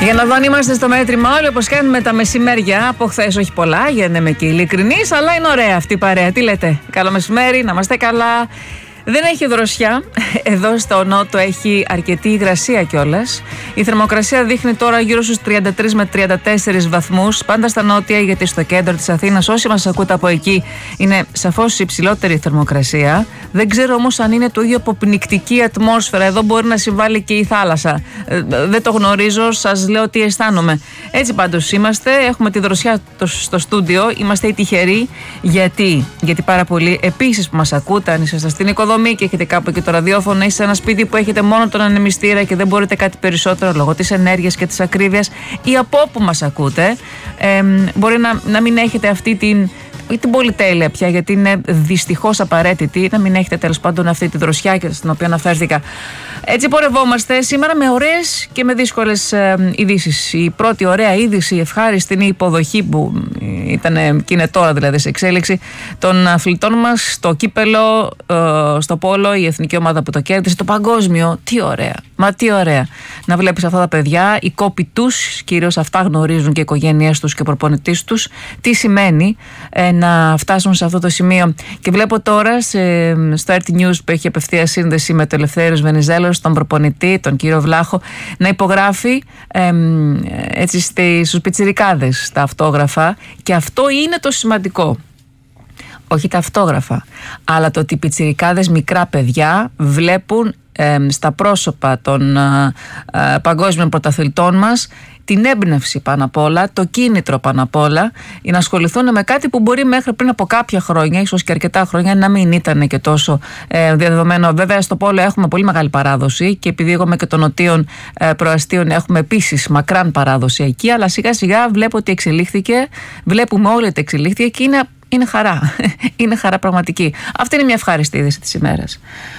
Για να δω αν είμαστε στο μέτρημα όλοι, όπως κάνουμε τα μεσημέρια. Από χθες όχι πολλά, για να είμαι και ειλικρινής, αλλά είναι ωραία αυτή η παρέα. Τι λέτε, καλό μεσημέρι, να είμαστε καλά. Δεν έχει δροσιά. Εδώ στο νότο έχει αρκετή υγρασία κιόλας. Η θερμοκρασία δείχνει τώρα γύρω στους 33 με 34 βαθμούς. Πάντα στα νότια, γιατί στο κέντρο της Αθήνας, όσοι μας ακούτε από εκεί, είναι σαφώς υψηλότερη θερμοκρασία. Δεν ξέρω όμως αν είναι το ίδιο αποπνικτική ατμόσφαιρα. Εδώ μπορεί να συμβάλλει και η θάλασσα. Δεν το γνωρίζω, σας λέω τι αισθάνομαι. Έτσι πάντως είμαστε. Έχουμε τη δροσιά στο στούντιο. Είμαστε οι τυχεροί. Γιατί πάρα πολλοί επίσης που μας ακούτε, αν είσαστε στην οικοδομή και έχετε κάπου εκεί το ραδιόφωνο, είστε σε ένα σπίτι που έχετε μόνο τον ανεμιστήρα και δεν μπορείτε κάτι περισσότερο λόγω της ενέργειας και της ακρίβειας, ή από όπου μας ακούτε, μπορεί να μην έχετε αυτή την πολυτέλεια πια, γιατί είναι δυστυχώς απαραίτητη, να μην έχετε τέλος πάντων αυτή τη δροσιά στην οποία αναφέρθηκα. Έτσι πορευόμαστε σήμερα με ωραίες και με δύσκολες ειδήσεις. Η πρώτη ωραία είδηση, ευχάριστη, είναι η υποδοχή που ήταν και είναι τώρα δηλαδή σε εξέλιξη των αθλητών μας στο κύπελο, στο πόλο, η εθνική ομάδα που το κέρδισε, το παγκόσμιο. Τι ωραία, μα τι ωραία να βλέπεις αυτά τα παιδιά, οι κόποι τους, κυρίως αυτά γνωρίζουν και οι οικογένειές τους και ο προπονητής τους, τι σημαίνει να φτάσουν σε αυτό το σημείο. Και βλέπω τώρα στο RT News που έχει απευθεία σύνδεση με το Ελευθέριος Βενιζέλος, τον προπονητή, τον κύριο Βλάχο, να υπογράφει έτσι στους πιτσιρικάδες τα αυτόγραφα, και αυτό είναι το σημαντικό. Όχι τα αυτόγραφα, αλλά το ότι οι πιτσιρικάδες, μικρά παιδιά, βλέπουν στα πρόσωπα των παγκόσμιων πρωταθλητών μας την έμπνευση πάνω απ' όλα, το κίνητρο πάνω απ' όλα, για να ασχοληθούν με κάτι που μπορεί μέχρι πριν από κάποια χρόνια, ίσως και αρκετά χρόνια, να μην ήταν και τόσο διαδεδομένο. Βέβαια, στο πόλο έχουμε πολύ μεγάλη παράδοση, και επειδή εγώ είμαι και των νοτίων προαστίων, έχουμε επίσης μακράν παράδοση εκεί, αλλά σιγά σιγά βλέπω ότι εξελίχθηκε, βλέπουμε όλοι ότι εξελίχθηκε, και είναι χαρά. Είναι χαρά πραγματική. Αυτή είναι μια ευχάριστη είδηση της ημέρας.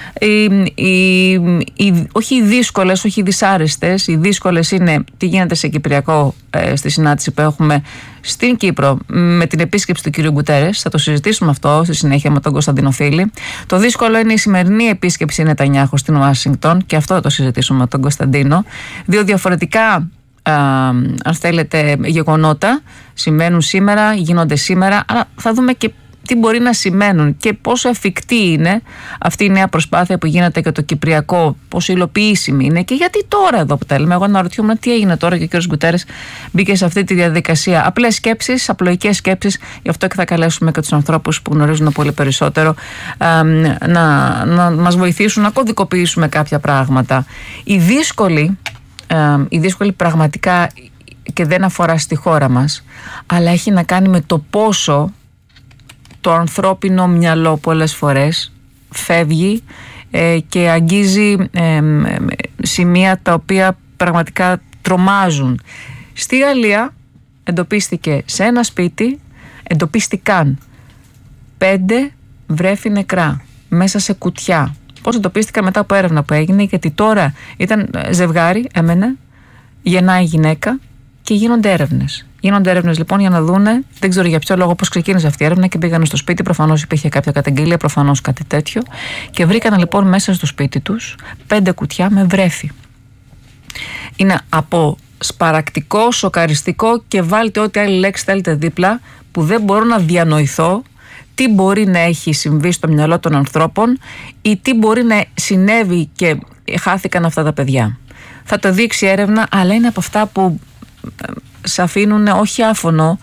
Όχι οι δύσκολες, όχι οι δυσάρεστες. Οι δύσκολες είναι τι γίνεται σε Κυπριακό, στη συνάντηση που έχουμε στην Κύπρο με την επίσκεψη του κ. Γκουτέρες. Θα το συζητήσουμε αυτό στη συνέχεια με τον Κωνσταντίνο Φίλη. Το δύσκολο είναι η σημερινή επίσκεψη Νετανιάχου στην Ουάσιγκτον, και αυτό θα το συζητήσουμε με τον Κωνσταντίνο. Δύο διαφορετικά, αν θέλετε, γεγονότα συμβαίνουν σήμερα, γίνονται σήμερα, αλλά θα δούμε και τι μπορεί να σημαίνουν και πόσο εφικτή είναι αυτή η νέα προσπάθεια που γίνεται για το Κυπριακό, πόσο υλοποιήσιμη είναι, και γιατί τώρα εδώ που τα λέμε. Εγώ αναρωτιόμουν τι έγινε τώρα, και ο κ. Γκουτέρες μπήκε σε αυτή τη διαδικασία. Απλές σκέψεις, απλοϊκές σκέψεις, γι' αυτό και θα καλέσουμε και τους ανθρώπους που γνωρίζουν πολύ περισσότερο να μας βοηθήσουν να κωδικοποιήσουμε κάποια πράγματα. Η δύσκολη πραγματικά, και δεν αφορά στη χώρα μας, αλλά έχει να κάνει με το πόσο το ανθρώπινο μυαλό πολλές φορές φεύγει και αγγίζει σημεία τα οποία πραγματικά τρομάζουν. Στη Γαλλία εντοπίστηκε σε ένα σπίτι, εντοπίστηκαν 5 βρέφη νεκρά μέσα σε κουτιά. Πώς εντοπίστηκαν? Μετά από έρευνα που έγινε, γιατί τώρα ήταν ζευγάρι, έμενε, γεννάει γυναίκα και γίνονται έρευνες. Γίνονται έρευνες λοιπόν για να δούνε, δεν ξέρω για ποιο λόγο, πώς ξεκίνησε αυτή η έρευνα, και πήγαν στο σπίτι. Προφανώς υπήρχε κάποια καταγγελία, προφανώς κάτι τέτοιο, και βρήκαν λοιπόν μέσα στο σπίτι τους 5 κουτιά με βρέφη. Είναι από σπαρακτικό, σοκαριστικό, και βάλτε ό,τι άλλη λέξη θέλετε δίπλα, που δεν μπορώ να διανοηθώ τι μπορεί να έχει συμβεί στο μυαλό των ανθρώπων, ή τι μπορεί να συνέβη και χάθηκαν αυτά τα παιδιά. Θα το δείξει η έρευνα, αλλά είναι από αυτά που σε αφήνουν όχι άφωνο,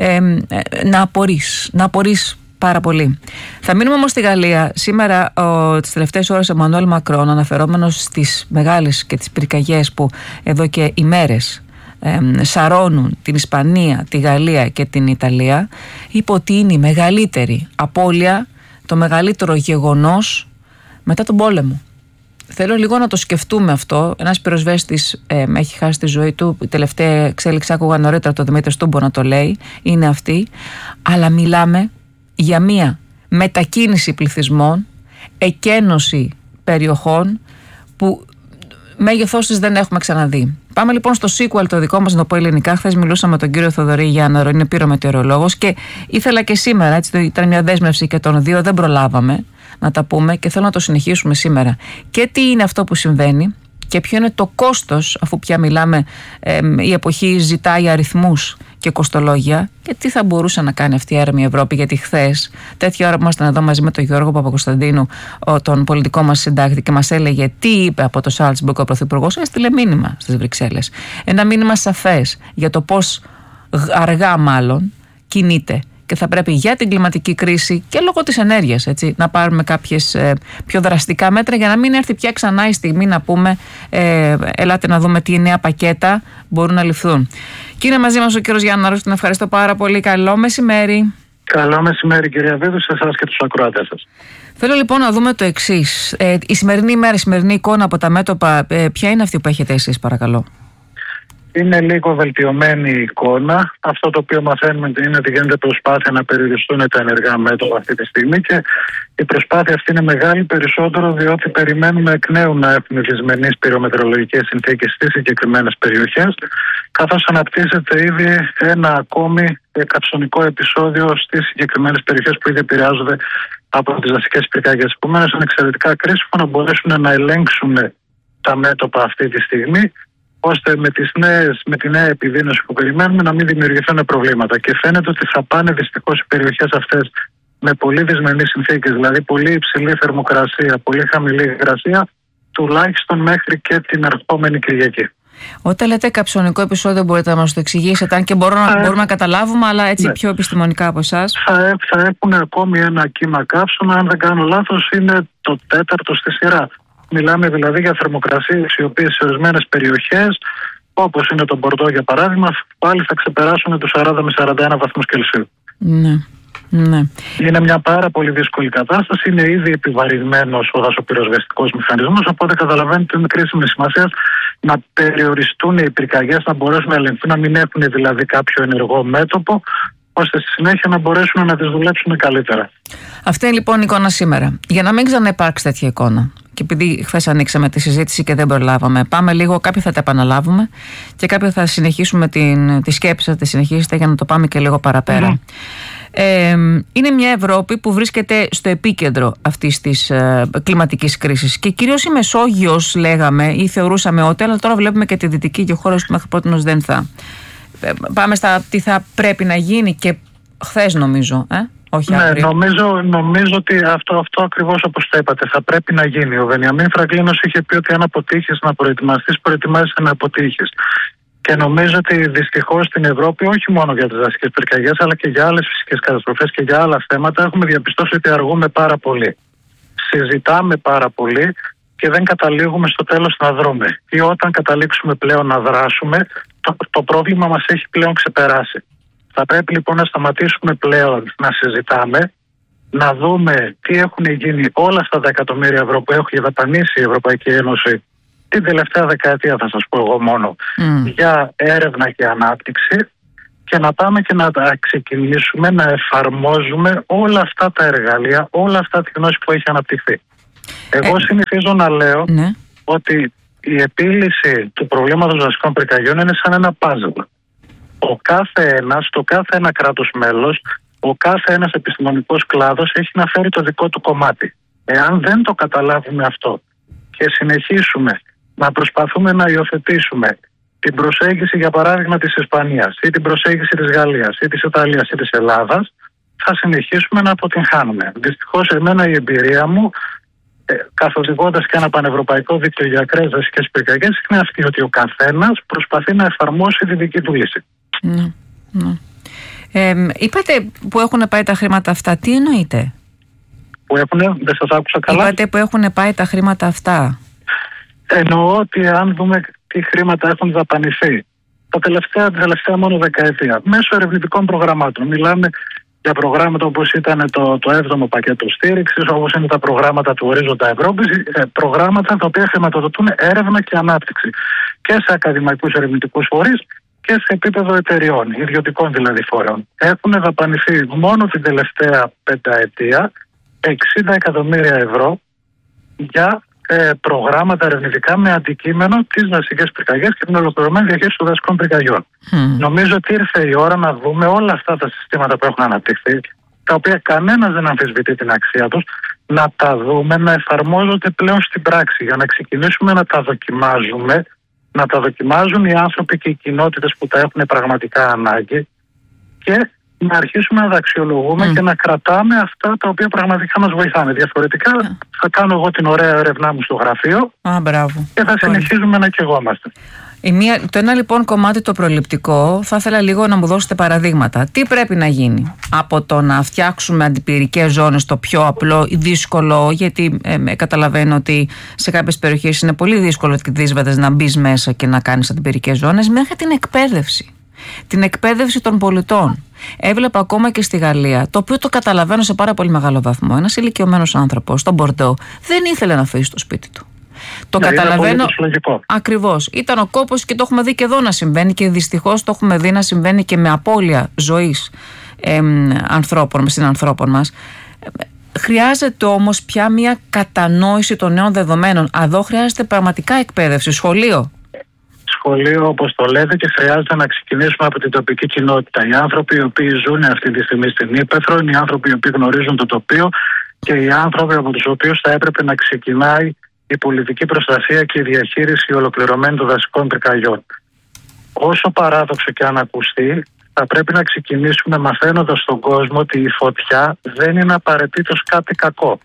να απορείς πάρα πολύ. Θα μείνουμε όμως στη Γαλλία. Σήμερα, τις τελευταίες ώρες, ο Εμμανουέλ Μακρόν, αναφερόμενος στις μεγάλες και τις πυρκαγιές που εδώ και ημέρες σαρώνουν την Ισπανία, τη Γαλλία και την Ιταλία, είπε ότι είναι η μεγαλύτερη απώλεια, το μεγαλύτερο γεγονός μετά τον πόλεμο. Θέλω λίγο να το σκεφτούμε αυτό. Ένας πυροσβέστης έχει χάσει τη ζωή του. Η τελευταία εξέλιξη άκουγα νωρίτερα το Δημήτρη Στούμπο να το λέει. Είναι αυτή. Αλλά μιλάμε για μία μετακίνηση πληθυσμών, εκένωση περιοχών που μέγεθός της δεν έχουμε ξαναδεί. Πάμε λοιπόν στο sequel το δικό μας, να το πω ελληνικά. Χθες μιλούσαμε με τον κύριο Θοδωρή Γιάνναρο, είναι πυρομετεωρολόγος, και ήθελα και σήμερα, έτσι, ήταν μια δέσμευση και των δύο, δεν προλάβαμε να τα πούμε, και θέλω να το συνεχίσουμε σήμερα. Και τι είναι αυτό που συμβαίνει, και ποιο είναι το κόστος, αφού πια μιλάμε, η εποχή ζητάει αριθμούς και κοστολόγια, και τι θα μπορούσε να κάνει αυτή η έρημη Ευρώπη. Γιατί χθες, τέτοια ώρα που ήμασταν εδώ μαζί με τον Γιώργο Παπακοσταντίνου, τον πολιτικό μας συντάκτη, και μας έλεγε τι είπε από το Σάλτσμπουργκ ο Πρωθυπουργός, έστειλε μήνυμα στις Βρυξέλλες. Ένα μήνυμα σαφές για το πώς αργά μάλλον κινείται. Και θα πρέπει για την κλιματική κρίση και λόγω της ενέργειας, έτσι, να πάρουμε κάποιες πιο δραστικά μέτρα, για να μην έρθει πια ξανά η στιγμή να πούμε ελάτε να δούμε τι νέα πακέτα μπορούν να ληφθούν. Και είναι μαζί μας ο κύριος Γιάνναρος, τον ευχαριστώ πάρα πολύ. Καλό μεσημέρι. Καλό μεσημέρι, κυρία Βίδου, σε εσάς και τους ακροατές σας. Θέλω λοιπόν να δούμε το εξής. Η σημερινή ημέρα, η σημερινή εικόνα από τα μέτωπα, ποια είναι αυτή που έχετε εσείς, παρακαλώ? Είναι λίγο βελτιωμένη η εικόνα. Αυτό το οποίο μαθαίνουμε είναι ότι γίνεται προσπάθεια να περιοριστούν τα ενεργά μέτωπα αυτή τη στιγμή, και η προσπάθεια αυτή είναι μεγάλη, περισσότερο διότι περιμένουμε εκ νέου να έχουμε δυσμενείς πυρομετρολογικές συνθήκες στις συγκεκριμένες περιοχές, καθώς αναπτύσσεται ήδη ένα ακόμη καψονικό επεισόδιο στις συγκεκριμένες περιοχές που ήδη επηρεάζονται από τις δασικές πυρκαγιές. Επομένως, είναι εξαιρετικά κρίσιμο να μπορέσουν να ελέγξουν τα μέτωπα αυτή τη στιγμή, ώστε με τη νέα επιδείνωση που περιμένουμε να μην δημιουργηθούν προβλήματα. Και φαίνεται ότι θα πάνε δυστυχώς οι περιοχές αυτές με πολύ δυσμενείς συνθήκες, δηλαδή πολύ υψηλή θερμοκρασία, πολύ χαμηλή υγρασία, τουλάχιστον μέχρι και την ερχόμενη Κυριακή. Όταν λέτε καψονικό επεισόδιο, μπορείτε να μας το εξηγήσετε, αν και μπορούμε να καταλάβουμε, αλλά έτσι ναι, πιο επιστημονικά από εσάς. Θα έχουν ακόμη ένα κύμα καύσωνα, αν δεν κάνω λάθος, είναι το 4ο στη σειρά. Μιλάμε δηλαδή για θερμοκρασίες οι οποίες σε ορισμένες περιοχές, όπως είναι το Μπορντό για παράδειγμα, πάλι θα ξεπεράσουν τους 40 με 41 βαθμούς Κελσίου. Ναι. Ναι. Είναι μια πάρα πολύ δύσκολη κατάσταση. Είναι ήδη επιβαρυνμένος ο δασοπυροσβεστικός μηχανισμός. Οπότε καταλαβαίνετε ότι είναι κρίσιμη σημασία να περιοριστούν οι πυρκαγιές, να μπορέσουν να ελεγχθούν, να μην έχουν δηλαδή κάποιο ενεργό μέτωπο, ώστε στη συνέχεια να μπορέσουν να τις δουλέψουν καλύτερα. Αυτή είναι λοιπόν η εικόνα σήμερα. Για να μην ξαναυπάρξει τέτοια εικόνα, και επειδή χθες ανοίξαμε τη συζήτηση και δεν προλάβαμε, πάμε λίγο, κάποια θα τα επαναλάβουμε και κάποια θα συνεχίσουμε τη σκέψη, θα τη συνεχίσετε για να το πάμε και λίγο παραπέρα. Είναι μια Ευρώπη που βρίσκεται στο επίκεντρο αυτής της κλιματικής κρίσης, και κυρίως η Μεσόγειος λέγαμε ή θεωρούσαμε ότι, αλλά τώρα βλέπουμε και τη Δυτική και χώρες που μέχρι πρώτη δεν θα. Πάμε στα τι θα πρέπει να γίνει, και χθες νομίζω, όχι αύριο. Νομίζω ότι αυτό ακριβώς όπως το είπατε θα πρέπει να γίνει. Ο Βενιαμίν Φραγκλίνος είχε πει ότι αν αποτύχεις να προετοιμαστείς, προετοιμάζεσαι να αποτύχεις. Και νομίζω ότι δυστυχώς στην Ευρώπη, όχι μόνο για τις δασικές πυρκαγιές, αλλά και για άλλες φυσικές καταστροφές και για άλλα θέματα, έχουμε διαπιστώσει ότι αργούμε πάρα πολύ. Συζητάμε πάρα πολύ και δεν καταλήγουμε στο τέλος να δρούμε. Ή όταν καταλήξουμε πλέον να δράσουμε, το πρόβλημα μας έχει πλέον ξεπεράσει. Θα πρέπει λοιπόν να σταματήσουμε πλέον να συζητάμε, να δούμε τι έχουν γίνει όλα αυτά τα εκατομμύρια ευρώ που έχει δαπανίσει η Ευρωπαϊκή Ένωση την τελευταία δεκαετία, θα σας πω εγώ μόνο, για έρευνα και ανάπτυξη, και να πάμε και να ξεκινήσουμε να εφαρμόζουμε όλα αυτά τα εργαλεία, όλα αυτά τη γνώση που έχει αναπτυχθεί. Εγώ συνηθίζω να λέω ότι η επίλυση του προβλήματος δασικών πυρκαγιών είναι σαν ένα puzzle. Το κάθε ένα κράτος μέλος, ο κάθε ένας επιστημονικός κλάδος έχει να φέρει το δικό του κομμάτι. Εάν δεν το καταλάβουμε αυτό και συνεχίσουμε να προσπαθούμε να υιοθετήσουμε την προσέγγιση, για παράδειγμα, της Ισπανίας ή την προσέγγιση της Γαλλίας ή της Ιταλίας ή της Ελλάδας, θα συνεχίσουμε να αποτυγχάνουμε. Δυστυχώς, εμένα η εμπειρία μου, καθοδηγώντας και ένα πανευρωπαϊκό δίκτυο για ακραίες δασικές πυρκαγιές, είναι αυτή, ότι ο καθένας προσπαθεί να εφαρμόσει τη δική του λύση. Είπατε που έχουν πάει τα χρήματα αυτά. Τι εννοείτε? Δεν σας άκουσα καλά. Είπατε που έχουν πάει τα χρήματα αυτά. Εννοώ ότι αν δούμε τι χρήματα έχουν δαπανηθεί τα τελευταία μόνο δεκαετία μέσω ερευνητικών προγραμμάτων. Μιλάμε για προγράμματα όπως ήταν το 7ο πακέτο στήριξης, όπως είναι τα προγράμματα του Ορίζοντα Ευρώπης, προγράμματα τα οποία χρηματοδοτούν έρευνα και ανάπτυξη και σε ακαδημαϊκούς ερευνητικούς φορείς και σε επίπεδο εταιριών, ιδιωτικών δηλαδή φορέων. Έχουν δαπανηθεί μόνο την τελευταία πενταετία 60 εκατομμύρια ευρώ για προγράμματα ερευνητικά με αντικείμενο τις δασικές πυρκαγιές και την ολοκληρωμένη διαχείριση των δασικών πυρκαγιών. Νομίζω ότι ήρθε η ώρα να δούμε όλα αυτά τα συστήματα που έχουν αναπτυχθεί, τα οποία κανένας δεν αμφισβητεί την αξία τους, να τα δούμε να εφαρμόζονται πλέον στην πράξη, για να ξεκινήσουμε να τα δοκιμάζουμε, να τα δοκιμάζουν οι άνθρωποι και οι κοινότητες που τα έχουν πραγματικά ανάγκη και να αρχίσουμε να τα αξιολογούμε και να κρατάμε αυτά τα οποία πραγματικά μας βοηθάνε. Διαφορετικά θα κάνω εγώ την ωραία έρευνά μου στο γραφείο και θα συνεχίζουμε να καιγόμαστε. Το ένα λοιπόν κομμάτι το προληπτικό, θα ήθελα λίγο να μου δώσετε παραδείγματα. Τι πρέπει να γίνει από το να φτιάξουμε αντιπυρικές ζώνες, το πιο απλό ή δύσκολο, γιατί καταλαβαίνω ότι σε κάποιες περιοχές είναι πολύ δύσκολο να μπεις μέσα και να κάνεις αντιπυρικές ζώνες, μέχρι την εκπαίδευση. Την εκπαίδευση των πολιτών. Έβλεπα ακόμα και στη Γαλλία, το οποίο το καταλαβαίνω σε πάρα πολύ μεγάλο βαθμό. Ένας ηλικιωμένος άνθρωπος στον Μπορντό δεν ήθελε να φύγει στο σπίτι του. Το καταλαβαίνω ακριβώς. Ήταν ο κόπος και το έχουμε δει και εδώ να συμβαίνει και δυστυχώς το έχουμε δει να συμβαίνει και με απώλεια ζωής συνανθρώπων μας. Χρειάζεται όμως πια μια κατανόηση των νέων δεδομένων. Εδώ χρειάζεται πραγματικά εκπαίδευση, σχολείο. Σχολείο, όπως το λέτε, και χρειάζεται να ξεκινήσουμε από την τοπική κοινότητα. Οι άνθρωποι οι οποίοι ζουν αυτή τη στιγμή στην Ύπαιθρο είναι οι άνθρωποι οι οποίοι γνωρίζουν το τοπίο και οι άνθρωποι από τους οποίους θα έπρεπε να ξεκινάει η πολιτική προστασία και η διαχείριση ολοκληρωμένη των δασικών πυρκαγιών. Όσο παράδοξο και αν ακουστεί, θα πρέπει να ξεκινήσουμε μαθαίνοντας στον κόσμο ότι η φωτιά δεν είναι απαραίτητος κάτι κακό.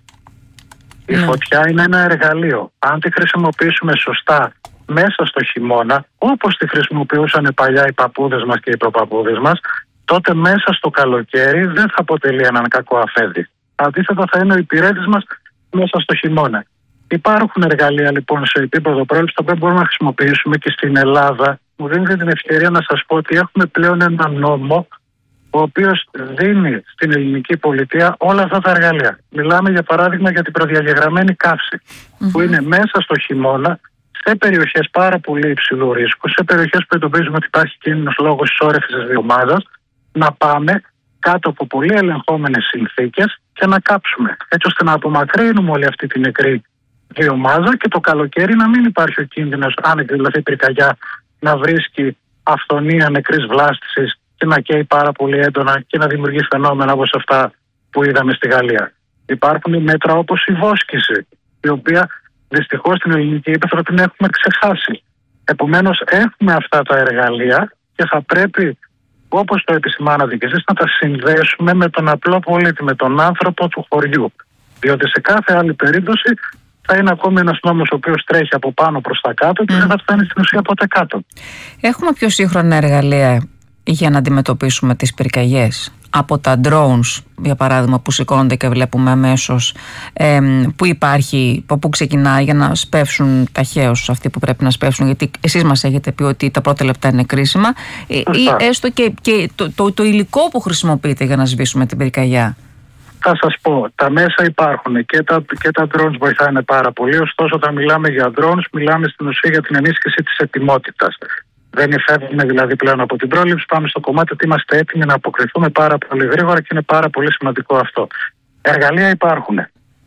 Η φωτιά είναι ένα εργαλείο. Αν τη χρησιμοποιήσουμε σωστά μέσα στο χειμώνα, όπως τη χρησιμοποιούσαν παλιά οι παππούδες μας και οι προπαππούδες μας, τότε μέσα στο καλοκαίρι δεν θα αποτελεί έναν κακό αφέντη. Αντίθετα, θα είναι ο υπηρέτης μας μέσα στο χειμώνα. Υπάρχουν εργαλεία λοιπόν σε επίπεδο πρόληψης τα οποία μπορούμε να χρησιμοποιήσουμε και στην Ελλάδα. Μου δίνετε την ευκαιρία να σας πω ότι έχουμε πλέον ένα νόμο ο οποίος δίνει στην ελληνική πολιτεία όλα αυτά τα εργαλεία. Μιλάμε για παράδειγμα για την προδιαγεγραμμένη καύση, που είναι μέσα στο χειμώνα σε περιοχές πάρα πολύ υψηλού ρίσκου, σε περιοχές που εντοπίζουμε ότι υπάρχει κίνδυνος λόγω συσσόρευσης της βιομάζας, να πάμε κάτω από πολύ ελεγχόμενες συνθήκες και να κάψουμε, έτσι ώστε να απομακρύνουμε όλη αυτή την νεκρή βιομάζα και το καλοκαίρι να μην υπάρχει ο κίνδυνος, αν εκδηλωθεί πυρκαγιά, να βρίσκει αυθονία νεκρής βλάστησης και να καίει πάρα πολύ έντονα και να δημιουργεί φαινόμενα όπως αυτά που είδαμε στη Γαλλία. Υπάρχουν μέτρα όπως η βόσκηση, η οποία δυστυχώς στην ελληνική ύπαιθρο την έχουμε ξεχάσει. Επομένως έχουμε αυτά τα εργαλεία και θα πρέπει, όπως το επισημάνατε και εσείς, να τα συνδέσουμε με τον απλό πολίτη, με τον άνθρωπο του χωριού. Διότι σε κάθε άλλη περίπτωση θα είναι ακόμη ένας νόμος ο οποίος τρέχει από πάνω προς τα κάτω και δεν θα φτάνει στην ουσία ποτέ κάτω. Έχουμε πιο σύγχρονα εργαλεία για να αντιμετωπίσουμε τις πυρκαγιές. Από τα drones, για παράδειγμα, που σηκώνονται και βλέπουμε αμέσως που υπάρχει, που ξεκινάει για να σπεύσουν ταχαίως αυτοί που πρέπει να σπεύσουν, γιατί εσείς μας έχετε πει ότι τα πρώτα λεπτά είναι κρίσιμα, ή έστω και το υλικό που χρησιμοποιείται για να σβήσουμε την πυρκαγιά. Θα σας πω, τα μέσα υπάρχουν και τα drones βοηθάνε πάρα πολύ, ωστόσο όταν μιλάμε για drones μιλάμε στην ουσία για την ενίσχυση της ετοιμότητας. Δεν φεύγουμε δηλαδή πλέον από την πρόληψη, πάμε στο κομμάτι ότι είμαστε έτοιμοι να αποκριθούμε πάρα πολύ γρήγορα και είναι πάρα πολύ σημαντικό αυτό. Εργαλεία υπάρχουν.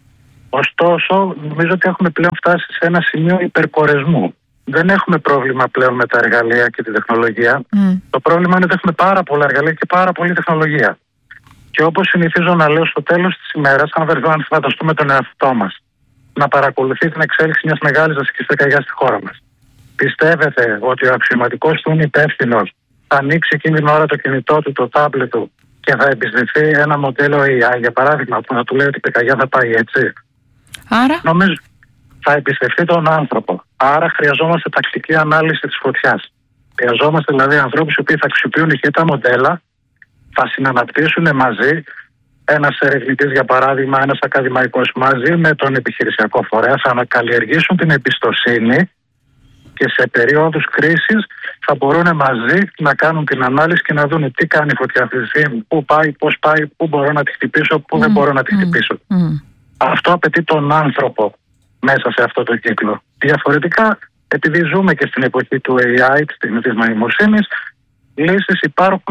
Ωστόσο, νομίζω ότι έχουμε πλέον φτάσει σε ένα σημείο υπερκορεσμού. Δεν έχουμε πρόβλημα πλέον με τα εργαλεία και τη τεχνολογία. Το πρόβλημα είναι ότι έχουμε πάρα πολλά εργαλεία και πάρα πολλή τεχνολογία. Και όπως συνηθίζω να λέω στο τέλος της ημέρας, αν φανταστούμε τον εαυτό μας να παρακολουθεί την εξέλιξη μιας μεγάλης δασικής πυρκαγιάς στη χώρα μας. Πιστεύετε ότι ο αξιωματικός του είναι υπεύθυνος, θα ανοίξει εκείνη την ώρα το κινητό του, το τάμπλετ του και θα εμπιστευτεί ένα μοντέλο AI, για παράδειγμα, που να του λέει ότι η πυρκαγιά θα πάει έτσι? Άρα, νομίζω θα εμπιστευτεί τον άνθρωπο. Άρα χρειαζόμαστε τακτική ανάλυση της φωτιάς. Χρειαζόμαστε δηλαδή ανθρώπους οι οποίοι θα αξιοποιούν και τα μοντέλα, θα συναναπτύσσουν μαζί, ένας ερευνητής για παράδειγμα, ένας ακαδημαϊκός μαζί με τον επιχειρησιακό φορέα, θα ανακαλλιεργήσουν την εμπιστοσύνη και σε περίοδους κρίσης θα μπορούν μαζί να κάνουν την ανάλυση και να δουν τι κάνει η φωτιά αυτή τη στιγμή, πού πάει, πώς πάει, πού μπορώ να τη χτυπήσω, πού δεν μπορώ να τη χτυπήσω. Αυτό απαιτεί τον άνθρωπο μέσα σε αυτό το κύκλο. Διαφορετικά, επειδή ζούμε και στην εποχή του AI, της νοημοσύνης, λύσεις υπάρχουν.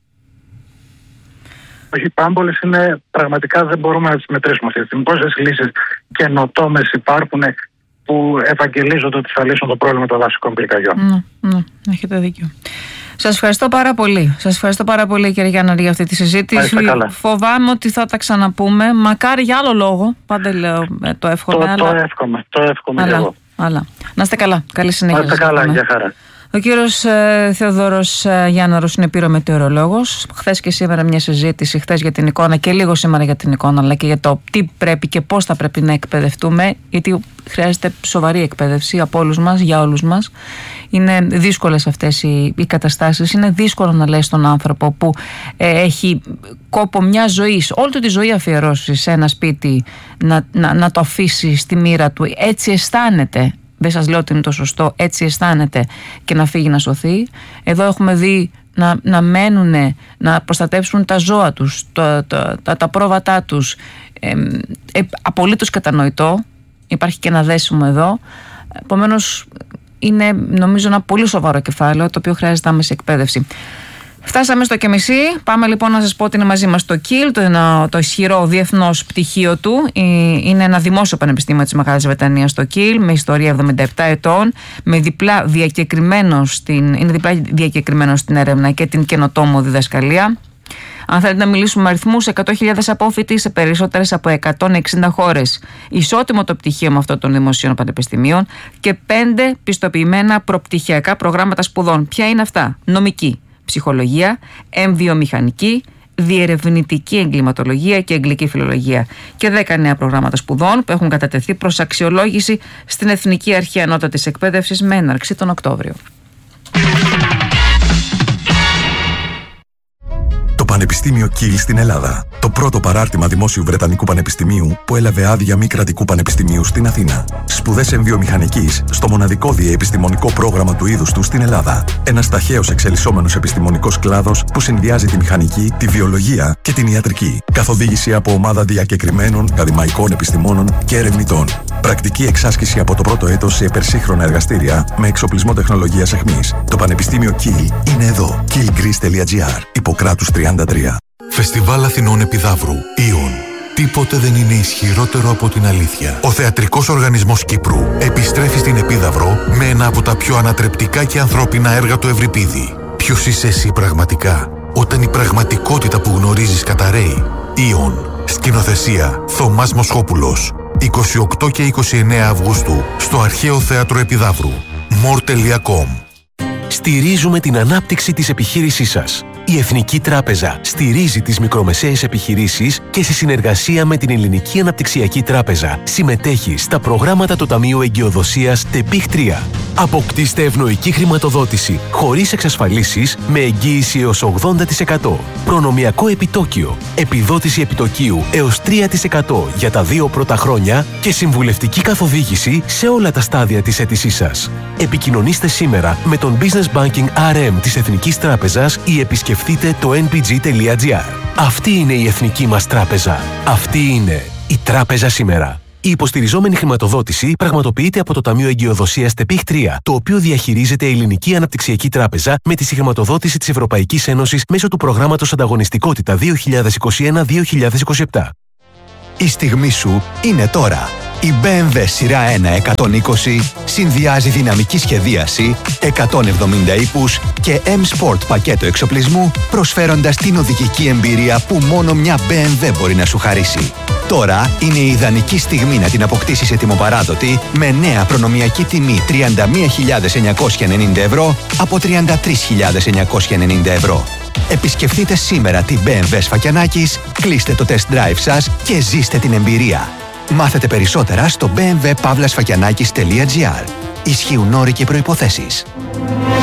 Όχι πάμπολες, είναι πραγματικά δεν μπορούμε να τις μετρήσουμε αυτή τη στιγμή. Πόσες λύσεις καινοτόμες υπάρχουν που ευαγγελίζονται ότι θα λύσουν το πρόβλημα των δασικών πυρκαγιών. Ναι, έχετε δίκιο. Σας ευχαριστώ πάρα πολύ. Σας ευχαριστώ πάρα πολύ, κύριε Γιάνναρη, για αυτή τη συζήτηση. Φοβάμαι ότι θα τα ξαναπούμε. Μακάρι για άλλο λόγο. Πάντα λέω, το εύχομαι. Το εύχομαι και εγώ. Αλλά. Να είστε καλά. Καλή συνέχεια. Να είστε καλά. Γεια χαρά. Ο κύριος Θεοδόρος Γιάνναρος είναι πυρομετεωρολόγος. Χθες και σήμερα μια συζήτηση, χθες για την εικόνα και λίγο σήμερα για την εικόνα, αλλά και για το τι πρέπει και πώς θα πρέπει να εκπαιδευτούμε, γιατί χρειάζεται σοβαρή εκπαίδευση από όλους μας, για όλους μας. Είναι δύσκολες αυτές οι καταστάσεις. Είναι δύσκολο να λες στον άνθρωπο που έχει κόπο μια ζωή, όλη του τη ζωή αφιερώσει σε ένα σπίτι, να το αφήσει στη μοίρα του. Έτσι αισθάνεται. Δεν σας λέω ότι είναι το σωστό, έτσι αισθάνεται, και να φύγει να σωθεί. Εδώ έχουμε δει να μένουν, να προστατεύσουν τα ζώα τους, τα πρόβατά τους. Απολύτως κατανοητό. Υπάρχει και ένα δέσιμο εδώ. Επομένως, είναι νομίζω ένα πολύ σοβαρό κεφάλαιο, το οποίο χρειάζεται άμεση εκπαίδευση. Φτάσαμε στο ΚΕΜΙΣΥ. Πάμε λοιπόν να σας πω ότι είναι μαζί μας το ΚΙΛ, το ισχυρό διεθνώς πτυχίο του. Είναι ένα δημόσιο πανεπιστήμιο της Μεγάλης Βρετανίας, το ΚΙΛ, με ιστορία 77 ετών, με διπλά διακεκριμένο στην έρευνα και την καινοτόμο διδασκαλία. Αν θέλετε να μιλήσουμε με αριθμούς, 100.000 απόφοιτοι σε περισσότερες από 160 χώρες. Ισότιμο το πτυχίο με αυτό των δημοσίων πανεπιστημίων και 5 πιστοποιημένα προπτυχιακά προγράμματα σπουδών. Ποια είναι αυτά? Νομική, ψυχολογία, εμβιομηχανική, διερευνητική εγκληματολογία και εγγλική φιλολογία. Και 10 νέα προγράμματα σπουδών που έχουν κατατεθεί προς αξιολόγηση στην Εθνική Αρχή Ανώτατης Εκπαίδευσης με έναρξη τον Οκτώβριο. Το Πανεπιστήμιο Κιλ στην Ελλάδα. Το πρώτο παράρτημα δημόσιου Βρετανικού Πανεπιστημίου που έλαβε άδεια μη κρατικού πανεπιστημίου στην Αθήνα. Σπουδές εμβιομηχανικής στο μοναδικό διεπιστημονικό πρόγραμμα του είδους του στην Ελλάδα. Ένας ταχαίως εξελισσόμενος επιστημονικός κλάδος που συνδυάζει τη μηχανική, τη βιολογία και την ιατρική. Καθοδήγηση από ομάδα διακεκριμένων ακαδημαϊκών επιστημόνων και ερευνητών. Πρακτική εξάσκηση από το πρώτο έτος σε υπερσύγχρονα εργαστήρια με εξοπλισμό τεχνολογίας αιχμής. Το Πανεπιστήμιο Κιλ είναι εδώ. killgreece.gr. Ιπποκράτους 33. Φεστιβάλ Αθηνών Επιδαύρου. Ιον. Τίποτε δεν είναι ισχυρότερο από την αλήθεια. Ο Θεατρικός Οργανισμός Κύπρου επιστρέφει στην Επίδαυρο με ένα από τα πιο ανατρεπτικά και ανθρώπινα έργα του Ευρυπίδη. Ποιος είσαι εσύ πραγματικά, όταν η πραγματικότητα που γνωρίζεις καταραίει? Ιον. Σκηνοθεσία Θωμάς Μοσχόπουλος. 28 και 29 Αυγούστου στο Αρχαίο Θέατρο Επιδαύρου. more.com. Στηρίζουμε την ανάπτυξη της επιχείρησής σας. Η Εθνική Τράπεζα στηρίζει τις μικρομεσαίες επιχειρήσεις και σε συνεργασία με την Ελληνική Αναπτυξιακή Τράπεζα συμμετέχει στα προγράμματα του Ταμείου Εγκυοδοσίας ΤΕΠΙΧ 3. Αποκτήστε ευνοϊκή χρηματοδότηση χωρίς εξασφαλίσεις με εγγύηση έως 80%. Προνομιακό επιτόκιο, επιδότηση επιτοκίου έως 3% για τα 2 πρώτα χρόνια και συμβουλευτική καθοδήγηση σε όλα τα στάδια της αίτησής σας. Επικοινωνήστε σήμερα με τον Business Banking RM της Εθνικής Τράπεζας ή επισκεφτείτε το npg.gr. Αυτή είναι η εθνική μας τράπεζα. Αυτή είναι η τράπεζα σήμερα. Η υποστηριζόμενη χρηματοδότηση πραγματοποιείται από το Ταμείο Εγκυοδοσίας ΤΕΠΙΧ 3, το οποίο διαχειρίζεται η Ελληνική Αναπτυξιακή Τράπεζα με τη συγχρηματοδότηση της Ευρωπαϊκής Ένωσης μέσω του προγράμματος Ανταγωνιστικότητα 2021-2027. Η στιγμή σου είναι τώρα. Η BMW σειρά 1 120 συνδυάζει δυναμική σχεδίαση, 170 ύπους και M-Sport πακέτο εξοπλισμού, προσφέροντας την οδηγική εμπειρία που μόνο μια BMW μπορεί να σου χαρίσει. Τώρα είναι η ιδανική στιγμή να την αποκτήσεις ετοιμοπαράδοτη με νέα προνομιακή τιμή 31.990 ευρώ από 33.990 ευρώ. Επισκεφτείτε σήμερα την BMW Σφακιανάκης, κλείστε το test drive σας και ζήστε την εμπειρία. Μάθετε περισσότερα στο bmwpavlasfakianakis.gr. Ισχύουν όροι και προϋποθέσεις.